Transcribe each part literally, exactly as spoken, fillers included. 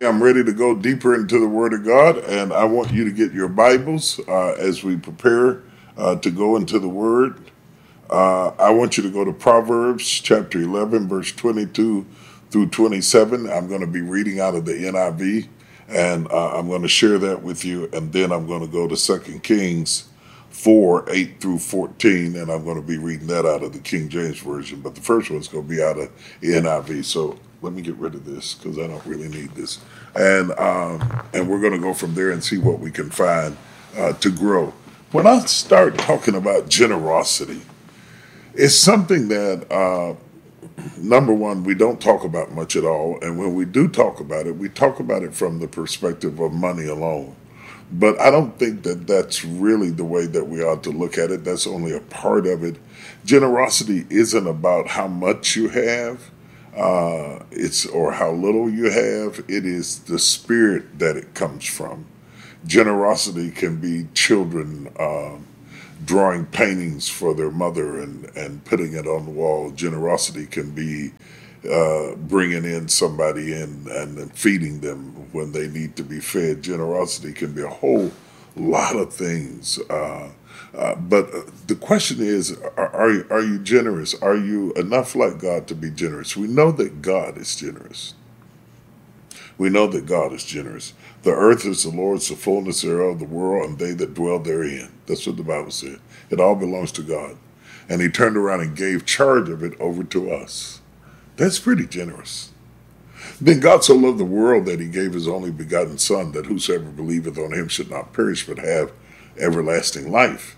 I'm ready to go deeper into the Word of God, and I want you to get your Bibles uh, as we prepare uh, to go into the Word. Uh, I want you to go to Proverbs chapter eleven, verse twenty-two through twenty-seven. I'm going to be reading out of the N I V, and uh, I'm going to share that with you, and then I'm going to go to Second Kings four, eight through fourteen, and I'm going to be reading that out of the King James Version, but the first one's going to be out of N I V, so let me get rid of this because I don't really need this. And um, and we're going to go from there and see what we can find uh, to grow. When I start talking about generosity, it's something that, uh, number one, we don't talk about much at all. And when we do talk about it, we talk about it from the perspective of money alone. But I don't think that that's really the way that we ought to look at it. That's only a part of it. Generosity isn't about how much you have. Uh, it's or how little you have. It is the spirit that it comes from. Generosity can be children um, drawing paintings for their mother and, and putting it on the wall. Generosity can be uh, bringing in somebody in and, and feeding them when they need to be fed. Generosity can be a whole lot of things. Uh, Uh, but uh, the question is, are, are, you, are you generous? Are you enough like God to be generous? We know that God is generous. We know that God is generous. The earth is the Lord's, the fullness thereof, the world, and they that dwell therein. That's what the Bible said. It all belongs to God. And he turned around and gave charge of it over to us. That's pretty generous. Then God so loved the world that he gave his only begotten Son, that whosoever believeth on him should not perish, but have everlasting life.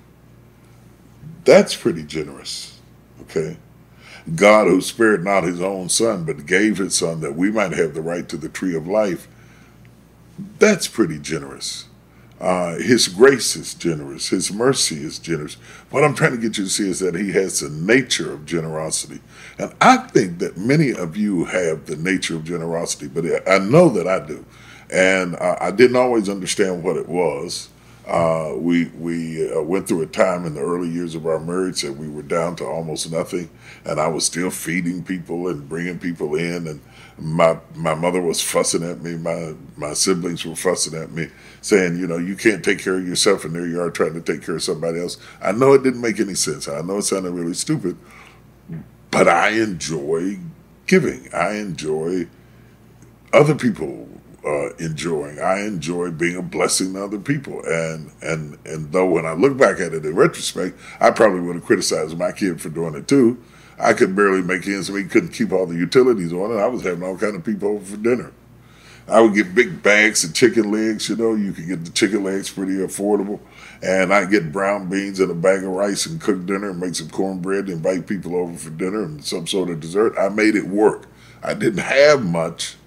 That's pretty generous, okay? God, who spared not his own Son, but gave his Son that we might have the right to the tree of life, that's pretty generous. Uh, his grace is generous. His mercy is generous. What I'm trying to get you to see is that he has the nature of generosity. And I think that many of you have the nature of generosity, but I know that I do. And uh, I didn't always understand what it was. Uh, we we uh, went through a time in the early years of our marriage that we were down to almost nothing, and I was still feeding people and bringing people in, and my my mother was fussing at me, my my siblings were fussing at me, saying, you know, you can't take care of yourself, and there you are trying to take care of somebody else. I know it didn't make any sense. I know it sounded really stupid, but I enjoy giving. I enjoy other people Uh, enjoying. I enjoy being a blessing to other people. And, and, and though when I look back at it in retrospect, I probably would have criticized my kid for doing it too. I could barely make ends meet, couldn't keep all the utilities on, and I was having all kind of people over for dinner. I would get big bags of chicken legs, you know, you could get the chicken legs pretty affordable. And I'd get brown beans and a bag of rice and cook dinner and make some cornbread and invite people over for dinner and some sort of dessert. I made it work. I didn't have much,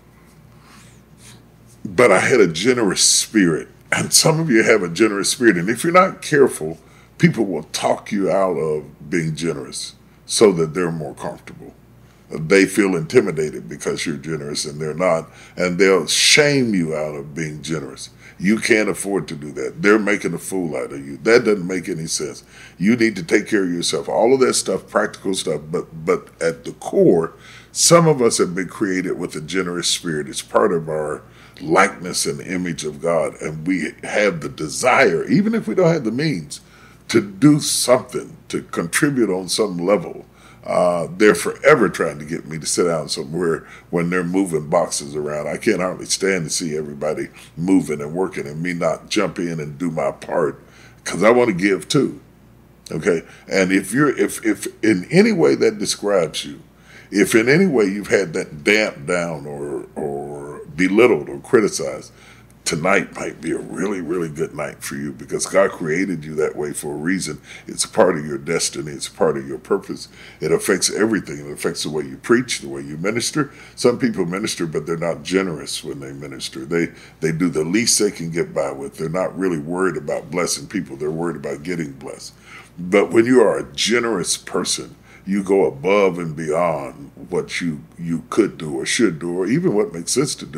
but I had a generous spirit. And some of you have a generous spirit. And if you're not careful, people will talk you out of being generous so that they're more comfortable. They feel intimidated because you're generous and they're not. And they'll shame you out of being generous. You can't afford to do that. They're making a fool out of you. That doesn't make any sense. You need to take care of yourself. All of that stuff, practical stuff. But, but at the core, some of us have been created with a generous spirit. It's part of our likeness and image of God, and we have the desire, even if we don't have the means, to do something, to contribute on some level. Uh, they're forever trying to get me to sit down somewhere when they're moving boxes around. I can't hardly stand to see everybody moving and working and me not jump in and do my part, because I want to give too. Okay, and if you're if if in any way that describes you, if in any way you've had that damped down or or belittled or criticized, tonight might be a really, really good night for you, because God created you that way for a reason. It's a part of your destiny. It's a part of your purpose. It affects everything. It affects the way you preach, the way you minister. Some people minister, but they're not generous when they minister. They they do the least they can get by with. They're not really worried about blessing people. They're worried about getting blessed. But when you are a generous person, you go above and beyond what you, you could do or should do, or even what makes sense to do,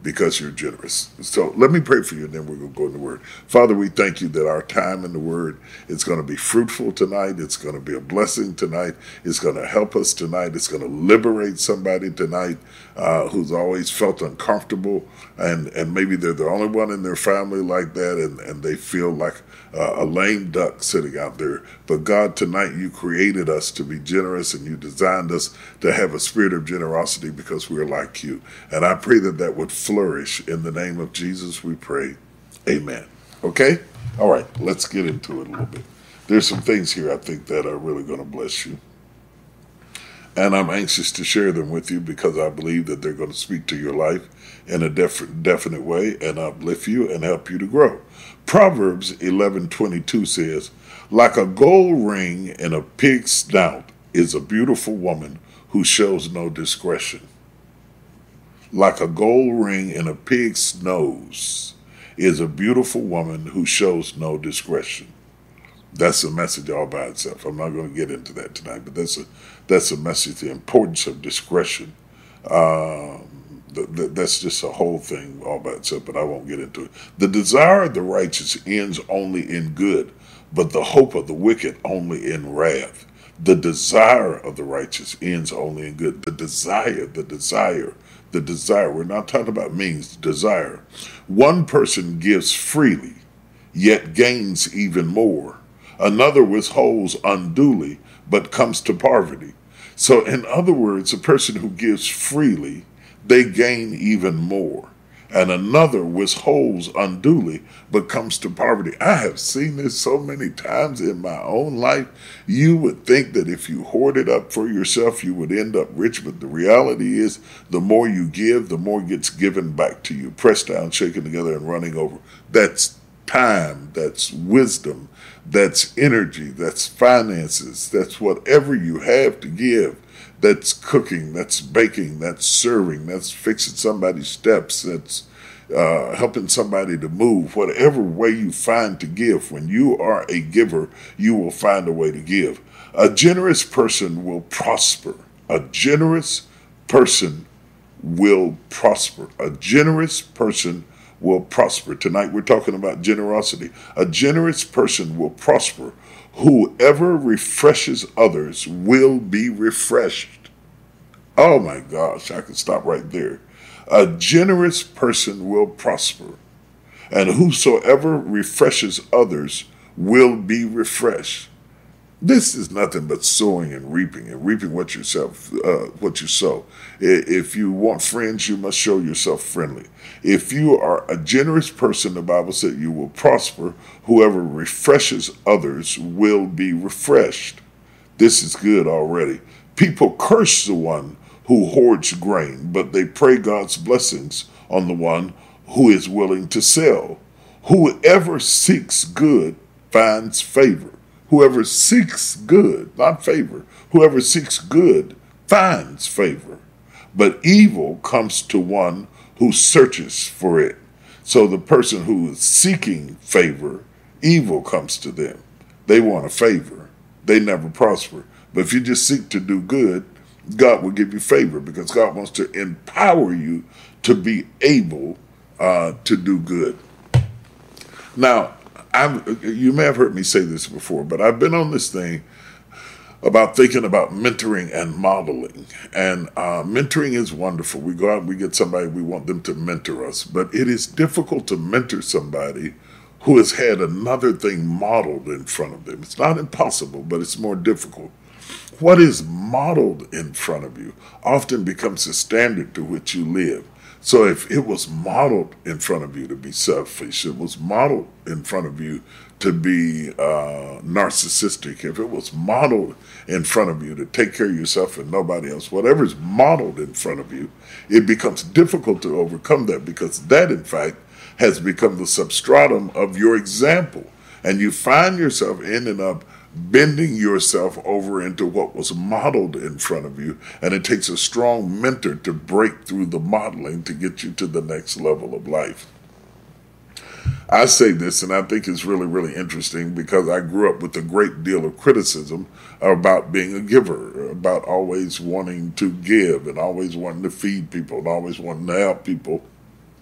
because you're generous. So let me pray for you, and then we're going to go in the Word. Father, we thank you that our time in the Word is going to be fruitful tonight. It's going to be a blessing tonight. It's going to help us tonight. It's going to liberate somebody tonight uh, who's always felt uncomfortable, and, and maybe they're the only one in their family like that, and, and they feel like uh, a lame duck sitting out there. But God, tonight you created us to be generous, and you designed us to have a spirit of generosity because we're like you. And I pray that that would flourish. In the name of Jesus, we pray. Amen. Okay? All right, let's get into it a little bit. There's some things here I think that are really going to bless you. And I'm anxious to share them with you because I believe that they're going to speak to your life in a def- definite way and uplift you and help you to grow. Proverbs eleven twenty-two says, like a gold ring in a pig's snout is a beautiful woman who shows no discretion. Like a gold ring in a pig's nose is a beautiful woman who shows no discretion. That's a message all by itself. I'm not going to get into that tonight, but that's a that's a message, the importance of discretion. Um, th- th- that's just a whole thing all by itself, but I won't get into it. The desire of the righteous ends only in good, but the hope of the wicked only in wrath. The desire of the righteous ends only in good. The desire, the desire, the desire. We're not talking about means, desire. One person gives freely, yet gains even more. Another withholds unduly, but comes to poverty. So in other words, a person who gives freely, they gain even more. And another withholds unduly, but comes to poverty. I have seen this so many times in my own life. You would think that if you hoarded up for yourself, you would end up rich. But the reality is, the more you give, the more gets given back to you. Pressed down, shaken together, and running over. That's time. That's wisdom. That's energy. That's finances. That's whatever you have to give. That's cooking, that's baking, that's serving, that's fixing somebody's steps, that's uh, helping somebody to move. Whatever way you find to give, when you are a giver, you will find a way to give. A generous person will prosper. A generous person will prosper. A generous person will prosper. Tonight we're talking about generosity. A generous person will prosper. Whoever refreshes others will be refreshed. Oh my gosh, I can stop right there. A generous person will prosper, and whosoever refreshes others will be refreshed. This is nothing but sowing and reaping, and reaping what yourself, uh, what you sow. If you want friends, you must show yourself friendly. If you are a generous person, the Bible said you will prosper. Whoever refreshes others will be refreshed. This is good already. People curse the one who hoards grain, but they pray God's blessings on the one who is willing to sell. Whoever seeks good finds favor. Whoever seeks good, not favor, whoever seeks good finds favor. But evil comes to one who searches for it. So the person who is seeking favor, evil comes to them. They want a favor. They never prosper. But if you just seek to do good, God will give you favor because God wants to empower you to be able uh, to do good. Now, I'm, you may have heard me say this before, but I've been on this thing about thinking about mentoring and modeling. And uh, mentoring is wonderful. We go out, we get somebody, we want them to mentor us. But it is difficult to mentor somebody who has had another thing modeled in front of them. It's not impossible, but it's more difficult. What is modeled in front of you often becomes the standard to which you live. So if it was modeled in front of you to be selfish, it was modeled in front of you to be uh, narcissistic, if it was modeled in front of you to take care of yourself and nobody else, whatever's modeled in front of you, it becomes difficult to overcome that because that, in fact, has become the substratum of your example. And you find yourself ending up bending yourself over into what was modeled in front of you. And it takes a strong mentor to break through the modeling to get you to the next level of life. I say this, and I think it's really, really interesting because I grew up with a great deal of criticism about being a giver, about always wanting to give and always wanting to feed people and always wanting to help people.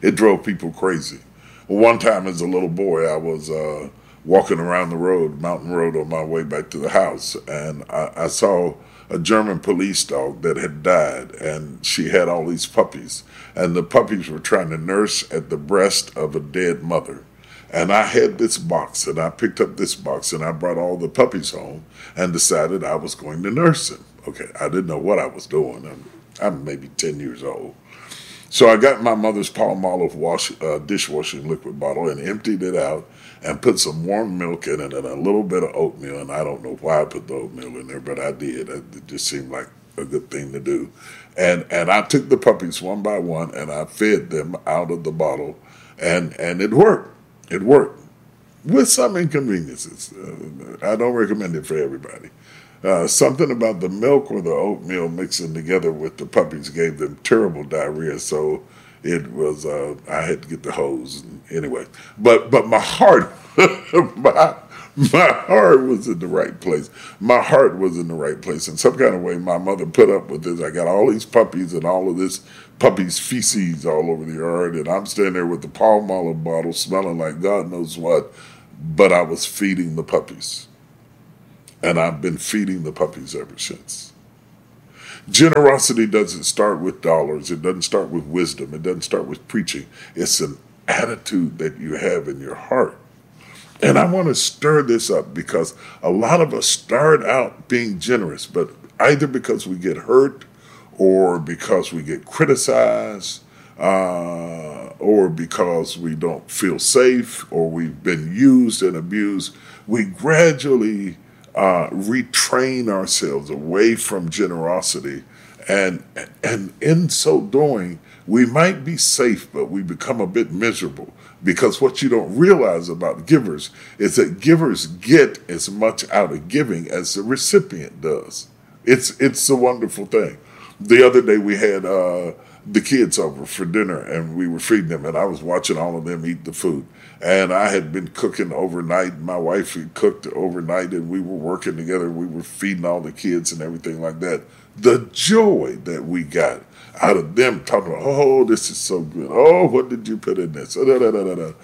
It drove people crazy. One time as a little boy, I was uh, walking around the road, Mountain Road, on my way back to the house, and I, I saw a German police dog that had died, and she had all these puppies, and the puppies were trying to nurse at the breast of a dead mother. And I had this box, and I picked up this box, and I brought all the puppies home and decided I was going to nurse them. Okay, I didn't know what I was doing. I'm, I'm maybe ten years old. So I got my mother's Palmolive wash, uh, dishwashing liquid bottle and emptied it out and put some warm milk in it and a little bit of oatmeal. And I don't know why I put the oatmeal in there, but I did. It just seemed like a good thing to do. And and I took the puppies one by one and I fed them out of the bottle, and, and it worked. It worked with some inconveniences. Uh, I don't recommend it for everybody. Uh, something about the milk or the oatmeal mixing together with the puppies gave them terrible diarrhea. So it was, uh, I had to get the hose anyway. But but my heart, my, my heart was in the right place. My heart was in the right place. In some kind of way, my mother put up with this. I got all these puppies and all of this puppies' feces all over the yard, and I'm standing there with the Palmolive bottle smelling like God knows what, but I was feeding the puppies. And I've been feeding the puppies ever since. Generosity doesn't start with dollars. It doesn't start with wisdom. It doesn't start with preaching. It's an attitude that you have in your heart. And I want to stir this up because a lot of us start out being generous, but either because we get hurt or because we get criticized, uh, or because we don't feel safe, or we've been used and abused, we gradually uh, retrain ourselves away from generosity. And, and in so doing, we might be safe, but we become a bit miserable. Because what you don't realize about givers is that givers get as much out of giving as the recipient does. It's, it's a wonderful thing. The other day we had uh, the kids over for dinner, and we were feeding them, and I was watching all of them eat the food. And I had been cooking overnight. My wife had cooked overnight, and we were working together. We were feeding all the kids and everything like that. The joy that we got out of them talking about, oh, this is so good. Oh, what did you put in this? Da, da, da, da, da.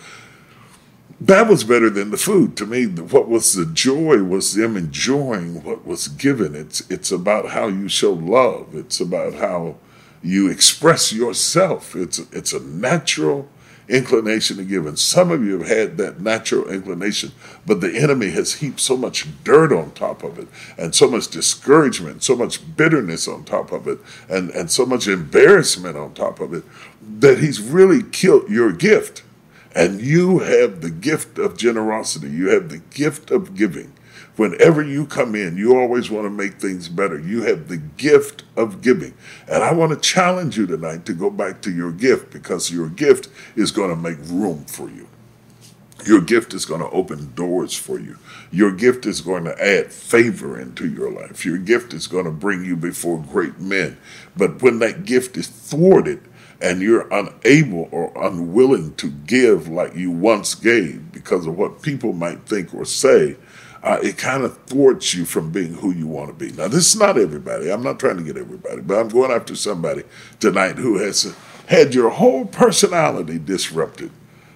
That was better than the food. To me, what was the joy was them enjoying what was given. It's it's about how you show love. It's about how you express yourself. It's it's a natural inclination to give. And some of you have had that natural inclination, but the enemy has heaped so much dirt on top of it, and so much discouragement, so much bitterness on top of it, and, and so much embarrassment on top of it, that he's really killed your gift. And you have the gift of generosity. You have the gift of giving. Whenever you come in, you always want to make things better. You have the gift of giving. And I want to challenge you tonight to go back to your gift, because your gift is going to make room for you. Your gift is going to open doors for you. Your gift is going to add favor into your life. Your gift is going to bring you before great men. But when that gift is thwarted, and you're unable or unwilling to give like you once gave because of what people might think or say, uh, it kind of thwarts you from being who you want to be. Now, this is not everybody. I'm not trying to get everybody, but I'm going after somebody tonight who has had your whole personality disrupted.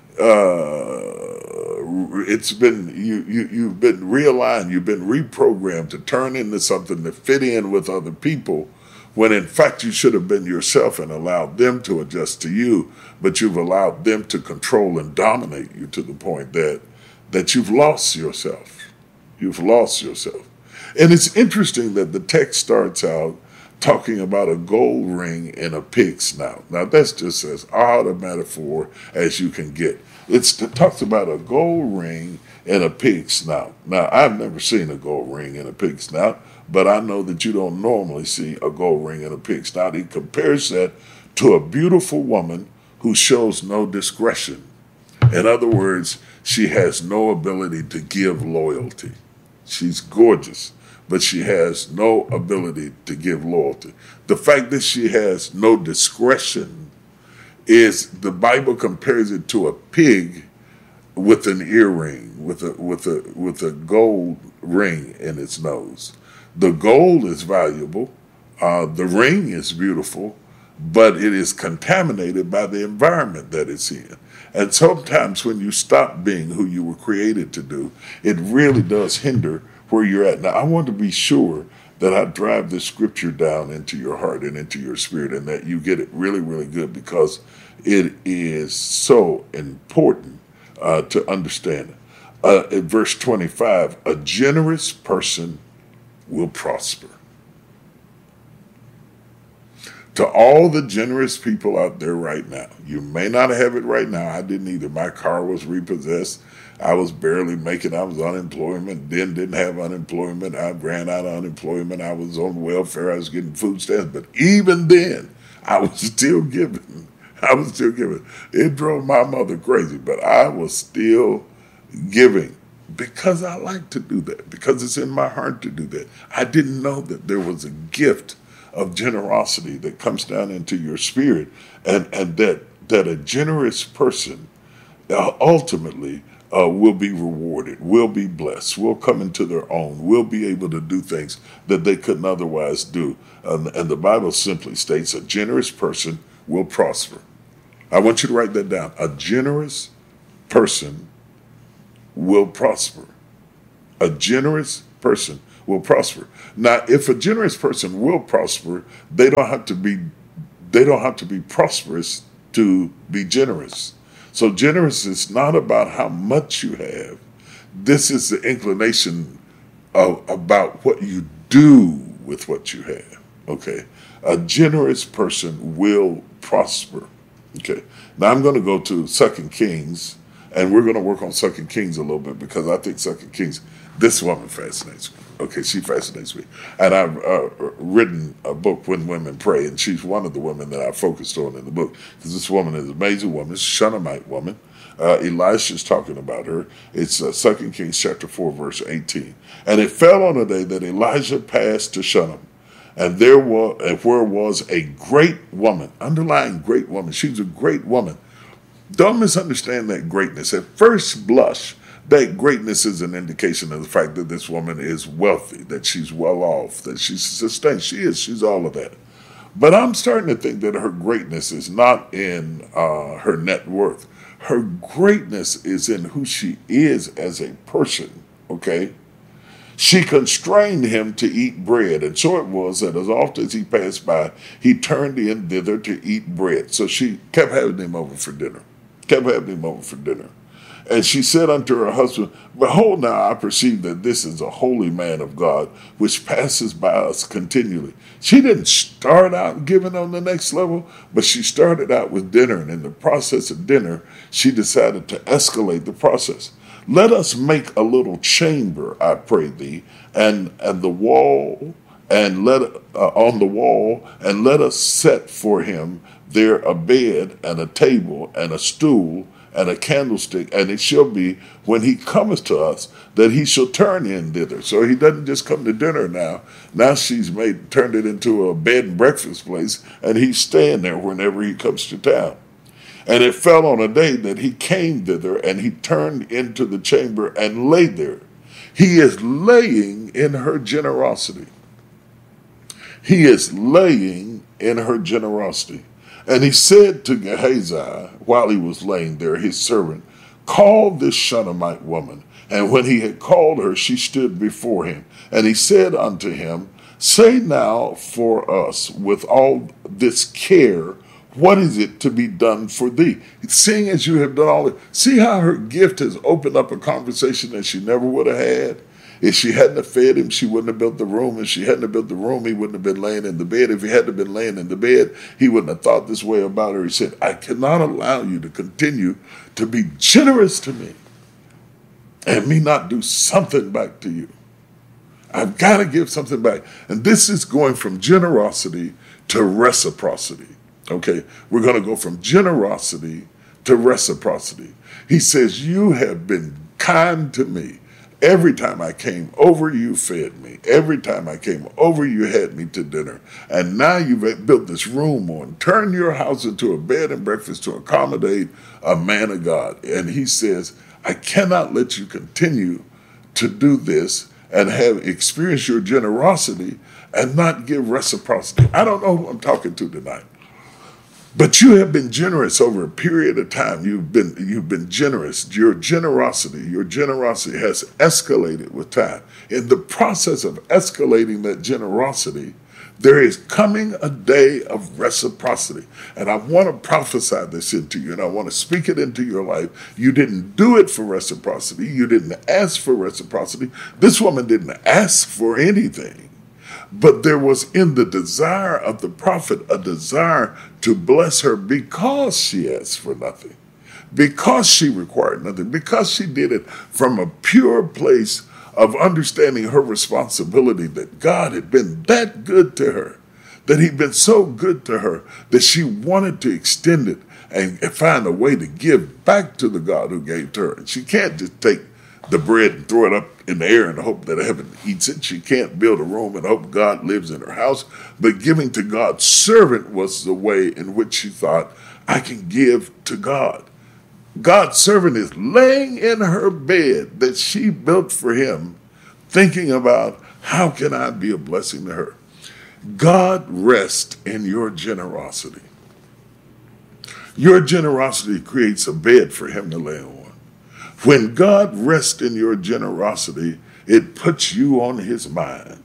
Uh, it's been, you, you, you've been realigned, you've been reprogrammed to turn into something to fit in with other people, when in fact you should have been yourself and allowed them to adjust to you, but you've allowed them to control and dominate you to the point that that you've lost yourself. You've lost yourself. And it's interesting that the text starts out talking about a gold ring in a pig's snout. Now that's just as odd a metaphor as you can get. It's, it talks about a gold ring in a pig's snout. Now, I've never seen a gold ring in a pig's snout, but I know that you don't normally see a gold ring in a pig's snout. He compares that to a beautiful woman who shows no discretion. In other words, she has no ability to give loyalty. She's gorgeous, but she has no ability to give loyalty. The fact that she has no discretion is, the Bible compares it to a pig with an earring, with a with a with a gold ring in its nose. The gold is valuable, uh, the ring is beautiful, but it is contaminated by the environment that it's in. And sometimes when you stop being who you were created to do, it really does hinder where you're at. Now, I want to be sure that I drive this scripture down into your heart and into your spirit, and that you get it really, really good, because it is so important uh, to understand. Uh, in verse twenty-five, a generous person will prosper. To all the generous people out there right now, you may not have it right now. I didn't either. My car was repossessed. I was barely making, I was unemployment, then didn't have unemployment. I ran out of unemployment. I was on welfare. I was getting food stamps. But even then, I was still giving. I was still giving. It drove my mother crazy, but I was still giving because I like to do that, because it's in my heart to do that. I didn't know that there was a gift of generosity that comes down into your spirit, and, and that, that a generous person uh, ultimately uh, will be rewarded, will be blessed, will come into their own, will be able to do things that they couldn't otherwise do. Um, and the Bible simply states a generous person will prosper. I want you to write that down. A generous person will prosper. A generous person will prosper. Now, if a generous person will prosper, they don't have to be they don't have to be prosperous to be generous. So generous is not about how much you have. This is the inclination of about what you do with what you have. Okay. A generous person will prosper. Okay. Now I'm going to go to Second Kings, and we're going to work on Second Kings a little bit, because I think Second Kings, this woman fascinates me. Okay, she fascinates me. And I've uh, written a book, When Women Pray, and she's one of the women that I focused on in the book, because this woman is an amazing woman. It's a Shunammite woman. Uh, Elisha's talking about her. It's uh, Second Kings chapter four, verse eighteen. And it fell on a day that Elijah passed to Shunem, and there was, and where was a great woman, underlying great woman. She's a great woman. Don't misunderstand that greatness. At first blush, that greatness is an indication of the fact that this woman is wealthy, that she's well off, that she's sustained. She is. She's all of that. But I'm starting to think that her greatness is not in uh, her net worth. Her greatness is in who she is as a person, okay? She constrained him to eat bread, and so it was that as often as he passed by, he turned in thither to eat bread. So she kept having him over for dinner, kept having him over for dinner. And she said unto her husband, Behold, now I perceive that this is a holy man of God, which passes by us continually. She didn't start out giving on the next level, but she started out with dinner. And in the process of dinner, she decided to escalate the process. Let us make a little chamber, I pray thee, and, and the wall, and let uh, on the wall, and let us set for him there a bed and a table and a stool and a candlestick, and it shall be when he cometh to us that he shall turn in thither. So he doesn't just come to dinner now. Now she's made turned it into a bed and breakfast place, and he's staying there whenever he comes to town. And it fell on a day that he came thither, and he turned into the chamber and lay there. He is laying in her generosity. He is laying in her generosity. And he said to Gehazi, while he was laying there, his servant, Call this Shunammite woman. And when he had called her, she stood before him. And he said unto him, Say now for us, with all this care, what is it to be done for thee? Seeing as you have done all it, see how her gift has opened up a conversation that she never would have had? If she hadn't have fed him, she wouldn't have built the room. If she hadn't have built the room, he wouldn't have been laying in the bed. If he hadn't have been laying in the bed, he wouldn't have thought this way about her. He said, I cannot allow you to continue to be generous to me and me not do something back to you. I've got to give something back. And this is going from generosity to reciprocity. Okay, we're going to go from generosity to reciprocity. He says, you have been kind to me. Every time I came over, you fed me. Every time I came over, you had me to dinner. And now you've built this room on. Turn your house into a bed and breakfast to accommodate a man of God. And he says, I cannot let you continue to do this and have experienced your generosity and not give reciprocity. I don't know who I'm talking to tonight. But you have been generous over a period of time. You've been you've been generous. Your generosity, your generosity has escalated with time. In the process of escalating that generosity, there is coming a day of reciprocity. And I want to prophesy this into you, and I want to speak it into your life. You didn't do it for reciprocity. You didn't ask for reciprocity. This woman didn't ask for anything. But there was in the desire of the prophet a desire to bless her because she asked for nothing, because she required nothing, because she did it from a pure place of understanding her responsibility, that God had been that good to her, that he'd been so good to her that she wanted to extend it and find a way to give back to the God who gave to her. And she can't just take the bread and throw it up in the air and hope that heaven eats it. She can't build a room and hope God lives in her house. But giving to God's servant was the way in which she thought, I can give to God. God's servant is laying in her bed that she built for him, thinking about, how can I be a blessing to her? God rests in your generosity. Your generosity creates a bed for him to lay on. When God rests in your generosity, it puts you on his mind.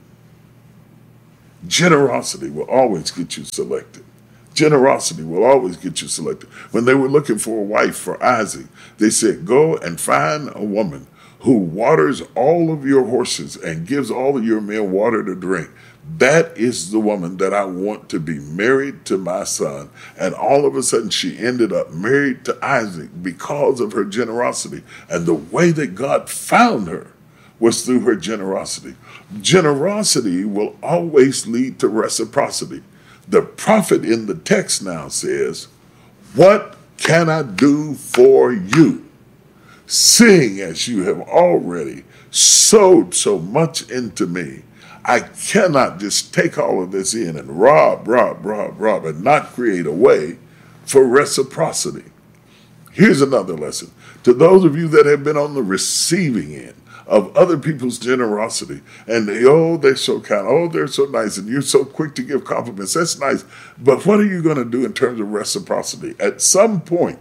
Generosity will always get you selected. Generosity will always get you selected. When they were looking for a wife for Isaac, they said, go and find a woman who waters all of your horses and gives all of your men water to drink. That is the woman that I want to be married to my son. And all of a sudden she ended up married to Isaac because of her generosity. And the way that God found her was through her generosity. Generosity will always lead to reciprocity. The prophet in the text now says, what can I do for you, seeing as you have already sowed so much into me? I cannot just take all of this in and rob, rob, rob, rob, and not create a way for reciprocity. Here's another lesson. To those of you that have been on the receiving end of other people's generosity, and they, oh, they're so kind, oh, they're so nice, and you're so quick to give compliments, that's nice, but what are you going to do in terms of reciprocity? At some point,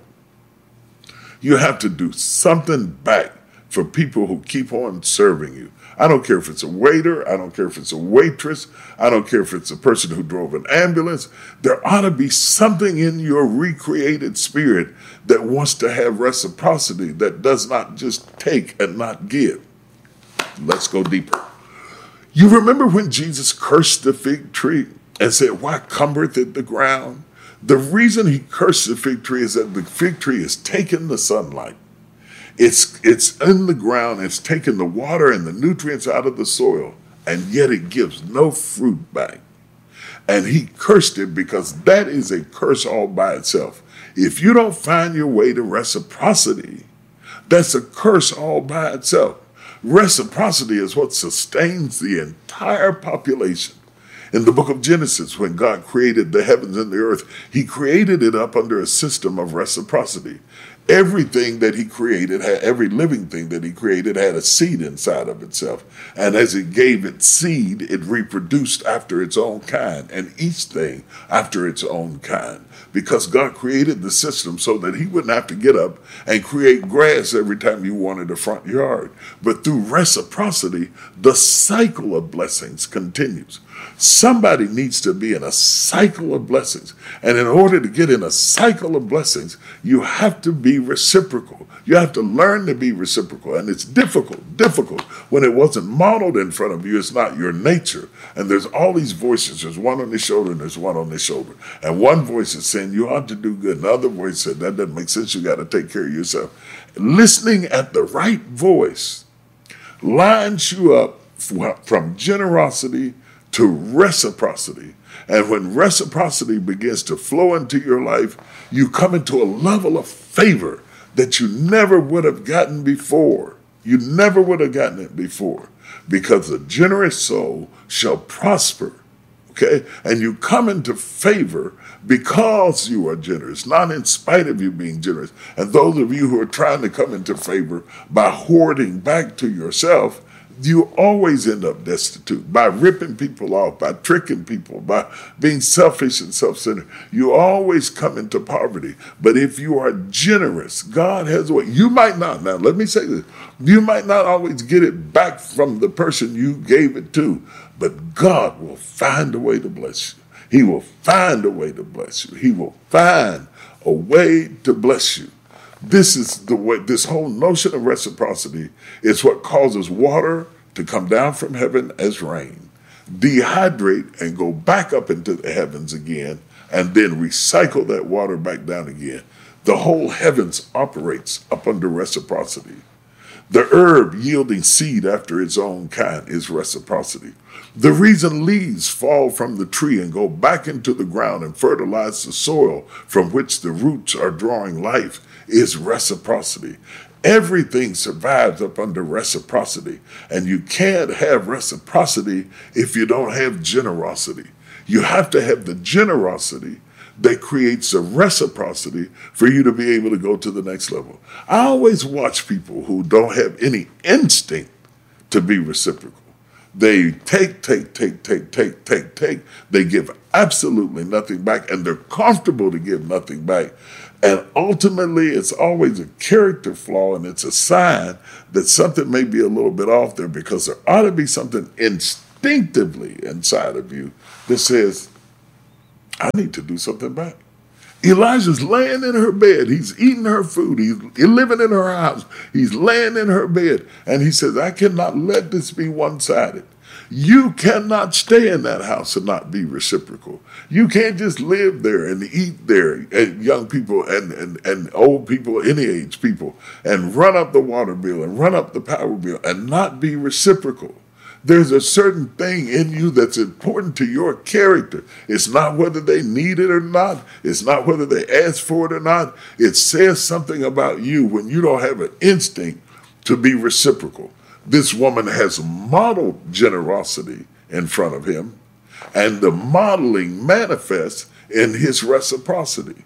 you have to do something back for people who keep on serving you. I don't care if it's a waiter. I don't care if it's a waitress. I don't care if it's a person who drove an ambulance. There ought to be something in your recreated spirit that wants to have reciprocity, that does not just take and not give. Let's go deeper. You remember when Jesus cursed the fig tree and said, why cumbereth it the ground? The reason he cursed the fig tree is that the fig tree is taking the sunlight. It's it's in the ground, it's taking the water and the nutrients out of the soil, and yet it gives no fruit back. And he cursed it because that is a curse all by itself. If you don't find your way to reciprocity, that's a curse all by itself. Reciprocity is what sustains the entire population. In the book of Genesis, when God created the heavens and the earth, he created it up under a system of reciprocity. Everything that he created, had, every living thing that he created had a seed inside of itself. And as it gave its seed, it reproduced after its own kind, and each thing after its own kind. Because God created the system so that he wouldn't have to get up and create grass every time you wanted a front yard. But through reciprocity, the cycle of blessings continues. Somebody needs to be in a cycle of blessings. And in order to get in a cycle of blessings, you have to be reciprocal. You have to learn to be reciprocal. And it's difficult, difficult when it wasn't modeled in front of you. It's not your nature. And there's all these voices. There's one on the shoulder and there's one on the shoulder. And one voice is saying, you ought to do good. Another voice said, that doesn't make sense. You got to take care of yourself. Listening at the right voice lines you up from generosity to reciprocity. And when reciprocity begins to flow into your life, you come into a level of favor that you never would have gotten before. You never would have gotten it before, because a generous soul shall prosper. Okay? And you come into favor because you are generous, not in spite of you being generous. And those of you who are trying to come into favor by hoarding back to yourself, you always end up destitute by ripping people off, by tricking people, by being selfish and self-centered. You always come into poverty. But if you are generous, God has a way. You might not, now let me say this, you might not always get it back from the person you gave it to, but God will find a way to bless you. He will find a way to bless you. He will find a way to bless you. This is the way, this whole notion of reciprocity is what causes water to come down from heaven as rain, dehydrate and go back up into the heavens again, and then recycle that water back down again. The whole heavens operates up under reciprocity. The herb yielding seed after its own kind is reciprocity. The reason leaves fall from the tree and go back into the ground and fertilize the soil from which the roots are drawing life is reciprocity. Everything survives up under reciprocity, and you can't have reciprocity if you don't have generosity. You have to have the generosity that creates a reciprocity for you to be able to go to the next level. I always watch people who don't have any instinct to be reciprocal. They take, take, take, take, take, take, take. They give absolutely nothing back, and they're comfortable to give nothing back. And ultimately, it's always a character flaw, and it's a sign that something may be a little bit off there, because there ought to be something instinctively inside of you that says, I need to do something back. Elijah's laying in her bed. He's eating her food. He's living in her house. He's laying in her bed. And he says, I cannot let this be one-sided. You cannot stay in that house and not be reciprocal. You can't just live there and eat there, and young people and, and, and old people, any age people, and run up the water bill and run up the power bill and not be reciprocal. There's a certain thing in you that's important to your character. It's not whether they need it or not. It's not whether they ask for it or not. It says something about you when you don't have an instinct to be reciprocal. This woman has modeled generosity in front of him, and the modeling manifests in his reciprocity.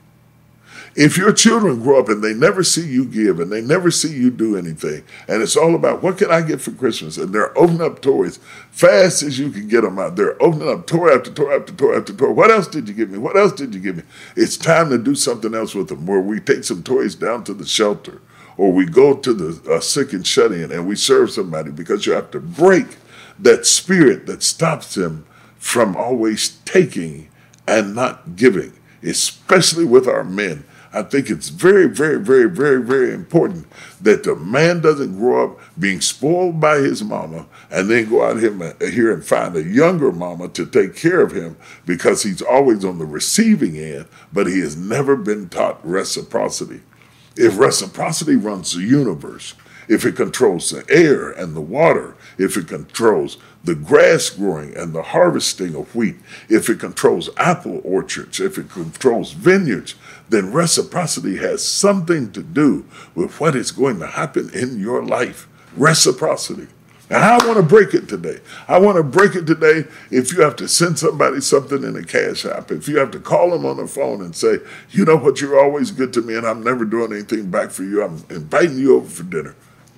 If your children grow up and they never see you give and they never see you do anything, and it's all about, what can I get for Christmas? And they're opening up toys fast as you can get them out. They're opening up toy after toy after toy after toy. What else did you give me? What else did you give me? It's time to do something else with them, where we take some toys down to the shelter, or we go to the uh, sick and shut in and we serve somebody, because you have to break that spirit that stops them from always taking and not giving, especially with our men. I think it's very, very, very, very, very important that the man doesn't grow up being spoiled by his mama and then go out here and find a younger mama to take care of him, because he's always on the receiving end, but he has never been taught reciprocity. If reciprocity runs the universe, if it controls the air and the water, if it controls the grass growing and the harvesting of wheat, if it controls apple orchards, if it controls vineyards, then reciprocity has something to do with what is going to happen in your life. Reciprocity. Now, I want to break it today. I want to break it today if you have to send somebody something in a cash app, if you have to call them on the phone and say, you know what, you're always good to me and I'm never doing anything back for you. I'm inviting you over for dinner.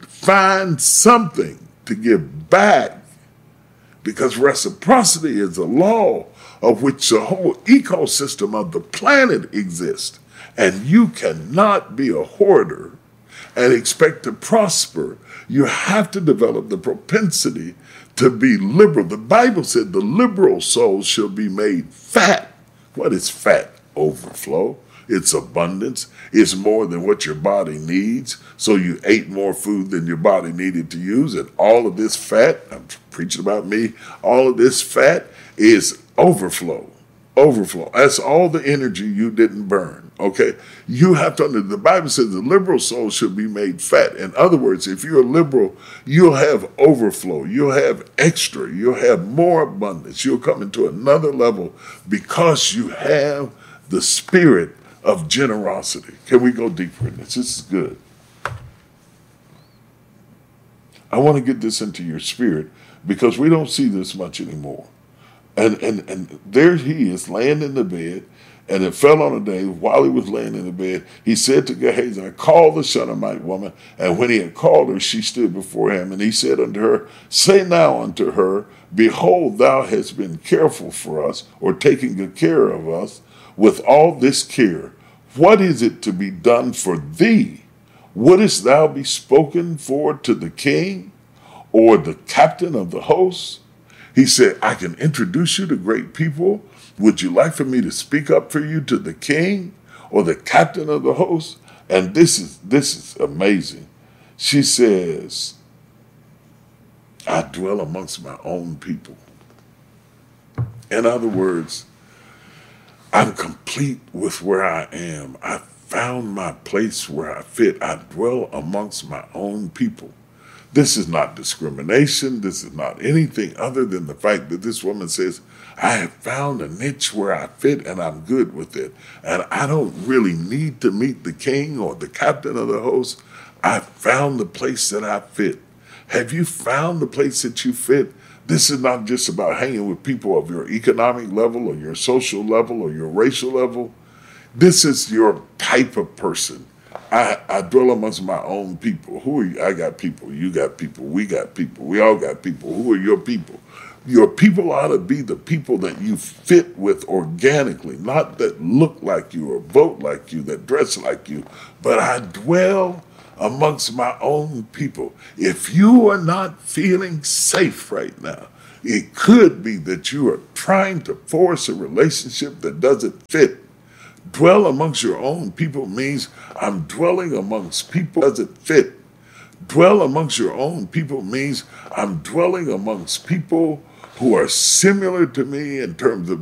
Find something to give back, because reciprocity is a law of which the whole ecosystem of the planet exists. And you cannot be a hoarder and expect to prosper. You have to develop the propensity to be liberal. The Bible said the liberal soul shall be made fat. What is fat? Overflow. It's abundance. It's more than what your body needs. So you ate more food than your body needed to use. And all of this fat, I'm preaching about me, all of this fat is overflow. Overflow. That's all the energy you didn't burn. Okay? You have to understand, the Bible says the liberal soul should be made fat. In other words, if you're a liberal, you'll have overflow. You'll have extra. You'll have more abundance. You'll come into another level because you have the spirit of generosity. Can we go deeper in this? This is good. I want to get this into your spirit, because we don't see this much anymore. And and and there he is laying in the bed, And it fell on a day while he was laying in the bed, he said to Gehazi, call the Shunammite woman. And when he had called her, she stood before him. And he said unto her, say now unto her, behold, thou hast been careful for us, or taking good care of us, with all this care. What is it to be done for thee? Wouldest thou be spoken for to the king, or the captain of the host? He said, I can introduce you to great people. Would you like for me to speak up for you to the king or the captain of the host? And this is this is amazing. She says, I dwell amongst my own people. In other words, I'm complete with where I am. I found my place where I fit. I dwell amongst my own people. This is not discrimination. This is not anything other than the fact that this woman says, I have found a niche where I fit and I'm good with it. And I don't really need to meet the king or the captain of the host. I found the place that I fit. Have you found the place that you fit? This is not just about hanging with people of your economic level or your social level or your racial level. This is your type of person. I, I dwell amongst my own people. Who are you? I got people. You got people. We got people. We all got people. Who are your people? Your people ought to be the people that you fit with organically, not that look like you or vote like you, that dress like you. But I dwell amongst my own people. If you are not feeling safe right now, it could be that you are trying to force a relationship that doesn't fit. Dwell amongst your own people means I'm dwelling amongst people that doesn't fit. Dwell amongst your own people means I'm dwelling amongst people who are similar to me in terms of